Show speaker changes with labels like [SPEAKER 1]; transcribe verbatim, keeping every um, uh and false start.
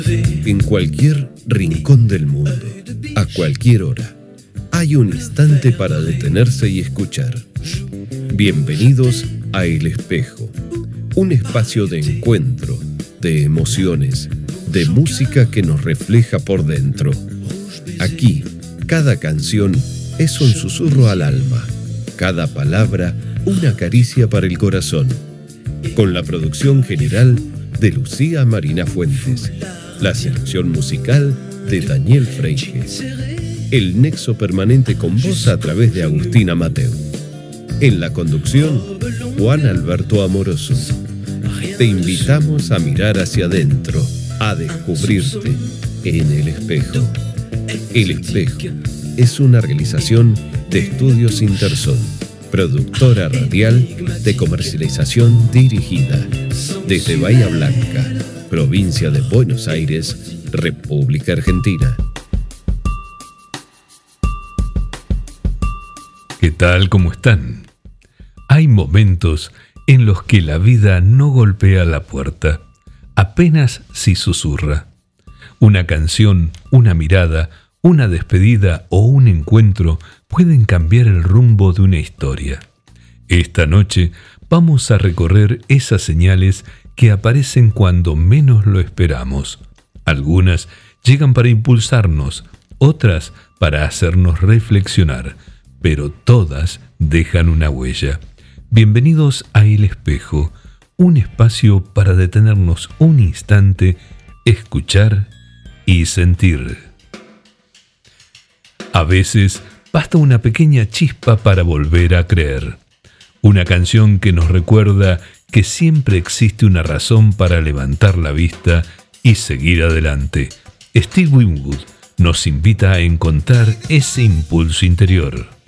[SPEAKER 1] En cualquier rincón del mundo, a cualquier hora, hay un instante para detenerse y escuchar. Bienvenidos a El Espejo, un espacio de encuentro, de emociones, de música que nos refleja por dentro. Aquí, cada canción es un susurro al alma, cada palabra una caricia para el corazón. Con la producción general de Lucía Marina Fuentes, la selección musical de Daniel Freire, el nexo permanente con vos a través de Agustina Mateu. En la conducción, Juan Alberto Amoroso. Te invitamos a mirar hacia adentro, a descubrirte en El Espejo. El Espejo es una realización de Estudios Intersol, productora radial de comercialización dirigida desde Bahía Blanca, provincia de Buenos Aires, República Argentina.
[SPEAKER 2] ¿Qué tal? ¿Cómo están? Hay momentos en los que la vida no golpea la puerta, apenas si susurra. Una canción, una mirada, una despedida o un encuentro pueden cambiar el rumbo de una historia. Esta noche vamos a recorrer esas señales que aparecen cuando menos lo esperamos. Algunas llegan para impulsarnos, otras para hacernos reflexionar, pero todas dejan una huella. Bienvenidos a El Espejo, un espacio para detenernos un instante, escuchar y sentir. A veces basta una pequeña chispa para volver a creer. Una canción que nos recuerda que siempre existe una razón para levantar la vista y seguir adelante. Steve Winwood nos invita a encontrar ese impulso interior.